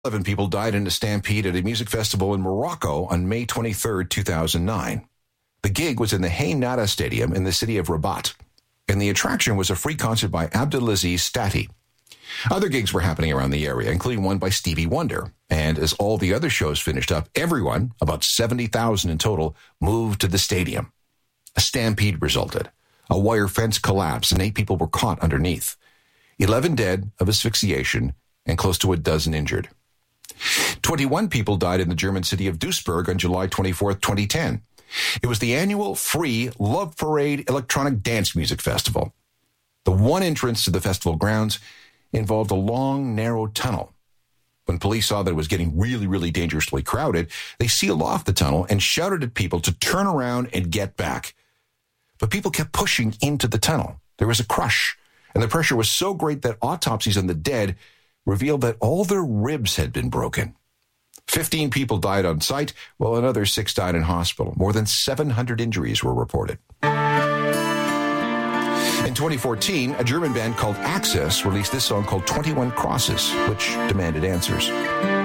11 people died in a stampede at a music festival in Morocco on May 23, 2009. The gig was in the Hey Nada Stadium in the city of Rabat, and the attraction was a free concert by Abdelaziz Stati. Other gigs were happening around the area, including one by Stevie Wonder. And as all the other shows finished up, everyone, about 70,000 in total, moved to the stadium. A stampede resulted. A wire fence collapsed and 8 people were caught underneath. 11 dead of asphyxiation and close to a dozen injured. 21 people died in the German city of Duisburg on July 24, 2010. It was the annual free Love Parade electronic dance music festival. The one entrance to the festival grounds involved a long, narrow tunnel. When police saw that it was getting really, really dangerously crowded, they sealed off the tunnel and shouted at people to turn around and get back. But people kept pushing into the tunnel. There was a crush, and the pressure was so great that autopsies on the dead revealed that all their ribs had been broken. 15 people died on site, while another 6 died in hospital. More than 700 injuries were reported. In 2014, a German band called Axis released this song called 21 Crosses, which demanded answers.